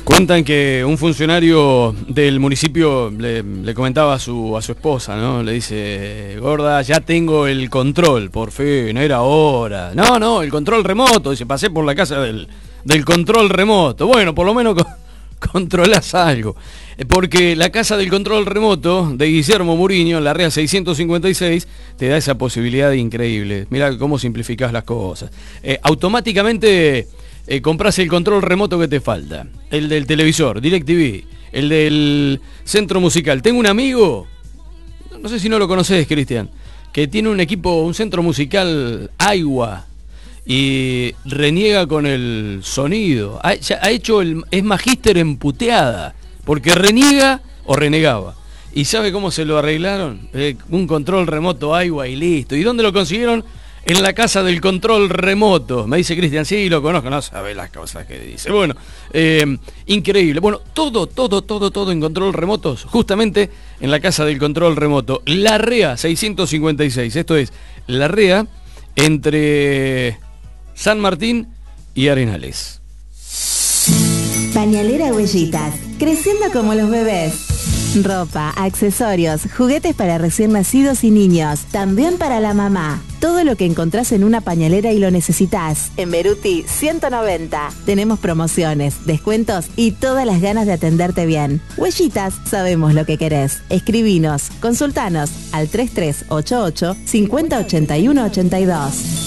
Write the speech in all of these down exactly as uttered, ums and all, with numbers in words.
Cuentan que un funcionario del municipio le, le comentaba a su, a su esposa, ¿no? Le dice, gorda, ya tengo el control, por fin, era hora. No, no, el control remoto, dice, pasé por la casa del, del control remoto. Bueno, por lo menos co controlás algo. Porque la casa del control remoto de Guillermo Muriño, en la Rea seiscientos cincuenta y seis, te da esa posibilidad increíble. Mirá cómo simplificás las cosas. Eh, automáticamente... Eh, compras el control remoto que te falta, el del televisor, DirecTV, el del centro musical. Tengo un amigo, no sé si no lo conoces, Cristian, que tiene un equipo, un centro musical Aiwa y reniega con el sonido. Ha, ha hecho el, es magíster en puteada, porque reniega o renegaba. ¿Y sabe cómo se lo arreglaron? Eh, un control remoto Aiwa y listo. ¿Y dónde lo consiguieron? En la casa del control remoto. Me dice Cristian, sí, lo conozco, no sabe las cosas que dice. Bueno, eh, increíble. Bueno, todo, todo, todo, todo en control remotos, justamente en la casa del control remoto. La Rea seiscientos cincuenta y seis, esto es, La Rea entre San Martín y Arenales. Pañalera Huellitas, creciendo como los bebés. Ropa, accesorios, juguetes para recién nacidos y niños, también para la mamá. Todo lo que encontrás en una pañalera y lo necesitas. En Beruti ciento noventa. Tenemos promociones, descuentos y todas las ganas de atenderte bien. Huellitas, sabemos lo que querés. Escribinos, consultanos al tres tres ocho ocho, cinco cero ocho uno ocho dos.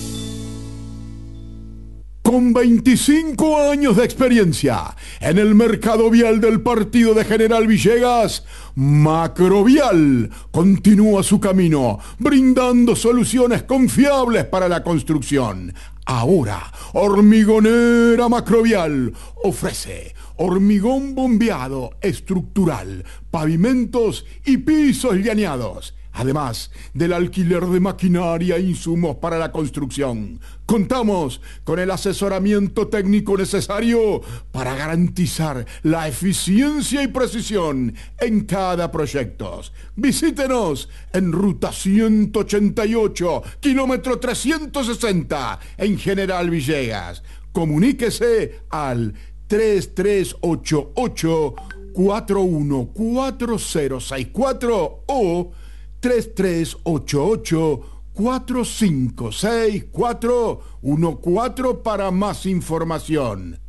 Con veinticinco años de experiencia en el mercado vial del partido de General Villegas, Macrovial continúa su camino, brindando soluciones confiables para la construcción. Ahora, Hormigonera Macrovial ofrece hormigón bombeado estructural, pavimentos y pisos llaneados. Además del alquiler de maquinaria e insumos para la construcción, contamos con el asesoramiento técnico necesario para garantizar la eficiencia y precisión en cada proyecto. Visítenos en ruta ciento ochenta y ocho, kilómetro trescientos sesenta, en General Villegas. Comuníquese al tres tres ocho ocho, cuatro uno cuatro cero seis cuatro o tres tres ocho ocho, cuatro cinco seis cuatro uno cuatro para más información.